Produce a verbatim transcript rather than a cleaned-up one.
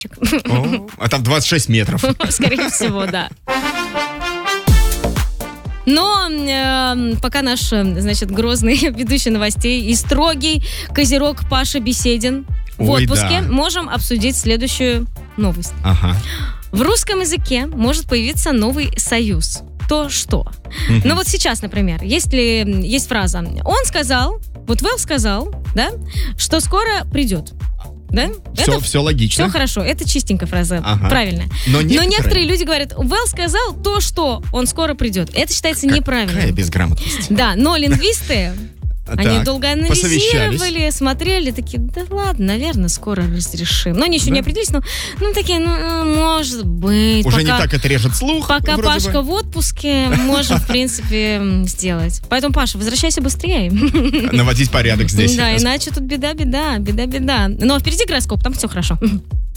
О, а там двадцать шесть метров. Скорее всего, да. Но э, пока наш, значит, грозный ведущий новостей и строгий козерог Паша Беседин в Ой, отпуске, да. можем обсудить следующую новость. Ага. В русском языке может появиться новый союз. То что? Мгм. Ну вот сейчас, например, есть ли есть фраза «Он сказал», вот Вэл сказал, да, что скоро придет. Да? Все, Это все логично. все хорошо, это чистенькая фраза, Ага. правильно. Но Но некоторые- некоторые люди говорят, Вэл сказал то, что он скоро придет. Это считается неправильно. Какая безграмотность. Да, но лингвисты, они Так, долго посовещались. анализировали, смотрели, такие, да ладно, наверное, скоро разрешим. Но они еще Да? не определились, но ну, такие, ну, ну, может быть. Уже пока, не так это режет слух. Пока вроде Пашка бы. в отпуске, можем, в принципе, м, сделать. Поэтому, Паша, возвращайся быстрее. Наводить порядок здесь. Да, иначе тут беда-беда, беда-беда. Но впереди гороскоп, там все хорошо.